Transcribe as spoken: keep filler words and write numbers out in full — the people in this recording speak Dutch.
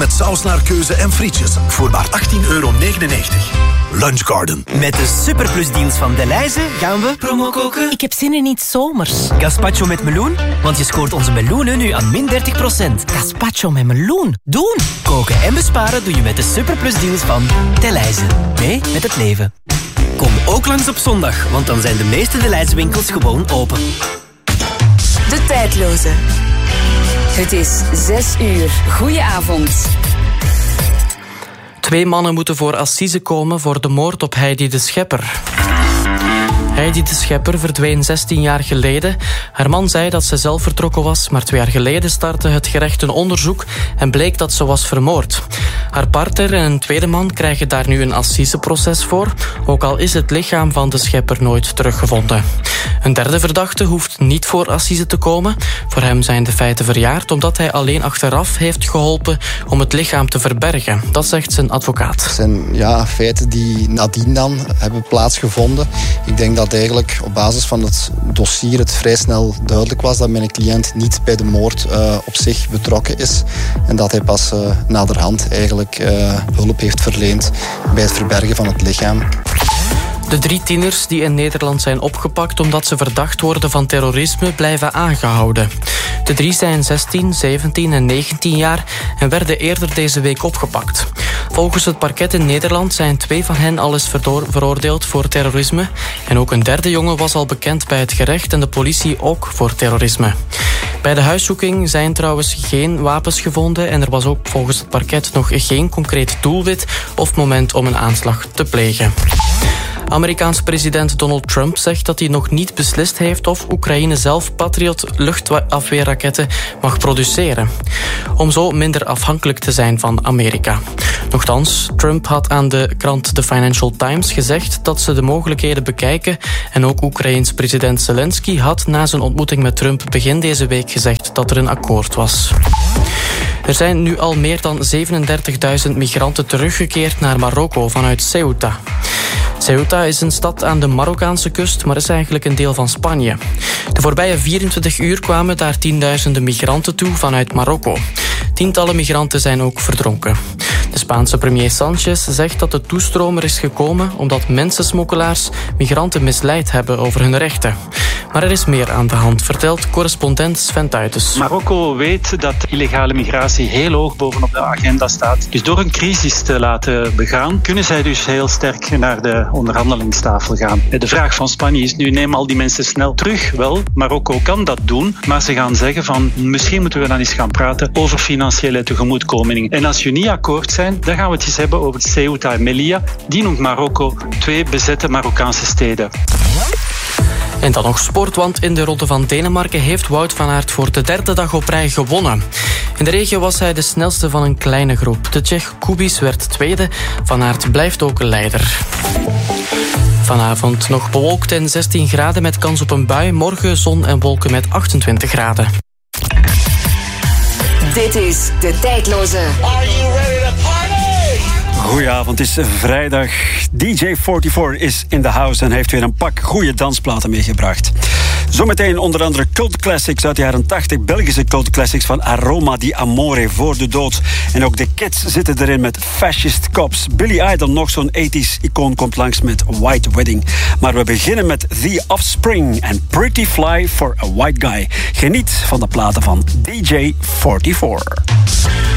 met saus naar keuze en frietjes voor maar achttien euro negenennegentig. Lunch Garden. Met de superplusdeals van Delhaize gaan we promo koken. Ik heb zin in iets zomers. Gazpacho met meloen, want je scoort onze meloenen nu aan min dertig procent. Gazpacho met meloen. Doen! Koken en besparen doe je met de superplusdeals van Delhaize. Mee met het leven. Kom ook langs op zondag, want dan zijn de meeste Delhaize winkels gewoon open. De Tijdloze. Het is zes uur. Goedenavond. Twee mannen moeten voor assise komen voor de moord op Heidi de Schepper. Heidi de Schepper verdween zestien jaar geleden. Haar man zei dat ze zelf vertrokken was, maar twee jaar geleden startte het gerecht een onderzoek en bleek dat ze was vermoord. Haar partner en een tweede man krijgen daar nu een assiseproces voor, ook al is het lichaam van de Schepper nooit teruggevonden. Een derde verdachte hoeft niet voor assise te komen. Voor hem zijn de feiten verjaard omdat hij alleen achteraf heeft geholpen om het lichaam te verbergen. Dat zegt zijn advocaat. Het zijn ja, feiten die nadien dan hebben plaatsgevonden. Ik denk dat eigenlijk op basis van het dossier het vrij snel duidelijk was dat mijn cliënt niet bij de moord uh, op zich betrokken is. En dat hij pas uh, naderhand eigenlijk uh, hulp heeft verleend bij het verbergen van het lichaam. De drie tieners die in Nederland zijn opgepakt omdat ze verdacht worden van terrorisme blijven aangehouden. De drie zijn zestien, zeventien en negentien jaar en werden eerder deze week opgepakt. Volgens het parket in Nederland zijn twee van hen al eens veroordeeld voor terrorisme. En ook een derde jongen was al bekend bij het gerecht en de politie ook voor terrorisme. Bij de huiszoeking zijn trouwens geen wapens gevonden en er was ook volgens het parket nog geen concreet doelwit of moment om een aanslag te plegen. Amerikaans president Donald Trump zegt dat hij nog niet beslist heeft of Oekraïne zelf Patriot luchtafweerraketten mag produceren. Om zo minder afhankelijk te zijn van Amerika. Nochtans, Trump had aan de krant The Financial Times gezegd dat ze de mogelijkheden bekijken en ook Oekraïens president Zelensky had na zijn ontmoeting met Trump begin deze week gezegd dat er een akkoord was. Er zijn nu al meer dan zevenendertigduizend migranten teruggekeerd naar Marokko vanuit Ceuta. Ceuta is een stad aan de Marokkaanse kust, maar is eigenlijk een deel van Spanje. De voorbije vierentwintig uur kwamen daar tienduizenden migranten toe vanuit Marokko. Tientallen migranten zijn ook verdronken. De Spaanse premier Sanchez zegt dat de toestromer is gekomen omdat mensensmokkelaars migranten misleid hebben over hun rechten. Maar er is meer aan de hand, vertelt correspondent Sven Tuitens. Marokko weet dat illegale migratie heel hoog bovenop de agenda staat. Dus door een crisis te laten begaan, kunnen zij dus heel sterk naar de onderhandelingstafel gaan. De vraag van Spanje is nu, neem al die mensen snel terug. Wel, Marokko kan dat doen, maar ze gaan zeggen van misschien moeten we dan eens gaan praten over financiële tegemoetkomingen. En als jullie niet akkoord zijn, dan gaan we het eens hebben over Ceuta en Melilla. Die noemt Marokko twee bezette Marokkaanse steden. En dan nog sport, want in de Ronde van Denemarken heeft Wout van Aert voor de derde dag op rij gewonnen. In de regio was hij de snelste van een kleine groep. De Tsjech Kubiš werd tweede. Van Aert blijft ook leider. Vanavond nog bewolkt en zestien graden met kans op een bui. Morgen zon en wolken met achtentwintig graden. Dit is De Tijdloze. Are you ready to party? Goedenavond, het is vrijdag. D J vierenveertig is in the house en heeft weer een pak goede dansplaten meegebracht. Zometeen onder andere cult classics uit de jaren tachtig, Belgische cult classics van Aroma di Amore, Voor de Dood. En ook de Kids zitten erin met Fascist Cops. Billy Idol, nog zo'n tachtiger icoon, komt langs met White Wedding. Maar we beginnen met The Offspring en Pretty Fly for a White Guy. Geniet van de platen van D J vierenveertig.